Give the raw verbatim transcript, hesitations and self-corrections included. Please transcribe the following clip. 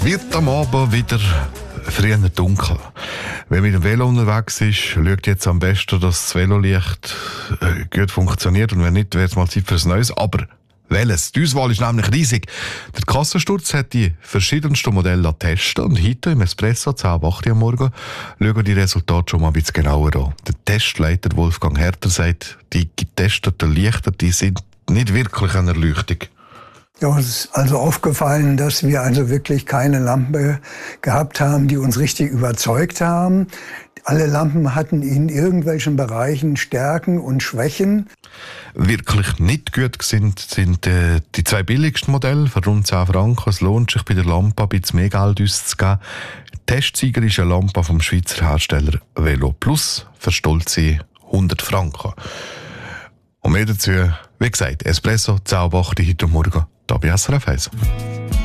Wird am Abend wieder früher dunkel. Wer mit dem Velo unterwegs ist, schaut jetzt am besten, dass das Velolicht äh, gut funktioniert. Und wenn nicht, wäre es mal Zeit für ein Neues. Aber welches? Die Auswahl ist nämlich riesig. Der Kassensturz hat die verschiedensten Modelle testen und heute im Espresso zehn ab acht Uhr am Morgen schauen wir die Resultate schon mal ein bisschen genauer an. Der Testleiter Wolfgang Herter sagt, die getesteten Lichter, die sind nicht wirklich eine Erleuchtung. Ja, uns ist also aufgefallen, dass wir also wirklich keine Lampe gehabt haben, die uns richtig überzeugt haben. Alle Lampen hatten in irgendwelchen Bereichen Stärken und Schwächen. Wirklich nicht gut sind, sind äh, die zwei billigsten Modelle für rund zehn Franken. Es lohnt sich bei der Lampe ein bisschen mehr Geld auszugeben. Testsieger ist eine Lampe vom Schweizer Hersteller Velo Plus für stolze hundert Franken. Und mehr dazu, wie gesagt, Espresso, zehn ab acht Uhr heute Morgen, da bei S R F eins.